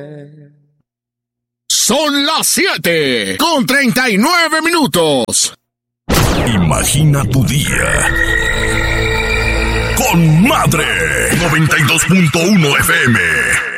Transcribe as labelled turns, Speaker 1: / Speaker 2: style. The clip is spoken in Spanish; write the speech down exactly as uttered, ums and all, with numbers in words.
Speaker 1: Son las siete con treinta y nueve minutos.
Speaker 2: Imagina tu día con Madre noventa y dos punto uno F M.